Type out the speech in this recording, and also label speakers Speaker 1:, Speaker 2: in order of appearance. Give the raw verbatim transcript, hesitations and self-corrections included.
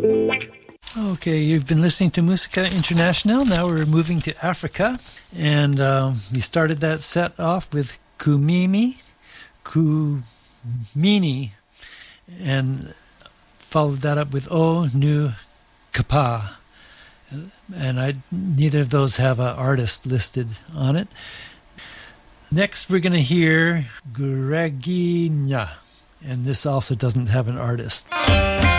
Speaker 1: Okay, you've been listening to Musica International. Now we're moving to Africa. And um, we started that set off with Kumimi, Kumini, and followed that up with O Nu Kapa. And I neither of those have an artist listed on it. Next, we're going to hear Gureginya, and this also doesn't have an artist.